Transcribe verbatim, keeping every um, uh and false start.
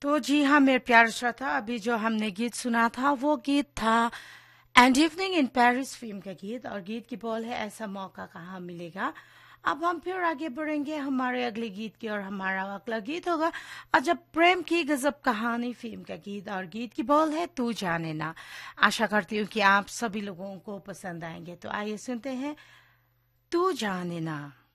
तो जी हाँ मेरे प्यारे श्रोता, अभी जो हमने गीत सुना था वो गीत था and evening in Paris film का गीत। और गीत की बोल है ऐसा मौका कहाँ मिलेगा। अब हम फिर आगे बढ़ेंगे हमारे अगले गीत की, और हमारा अगला गीत होगा अजब प्रेम की गजब कहानी फिल्म का गीत। और गीत की बोल है तू जाने ना। आशा करती हूँ कि आप सभी लोगों को पसंद आएंगे। तो आइए सुनते हैं तू जाने ना।